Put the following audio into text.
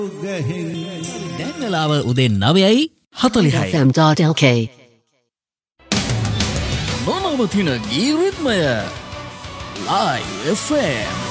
දැන් වෙලාව උදේ 9:40යි. FM.lk නොනවතින ගී රිද්මය Live FM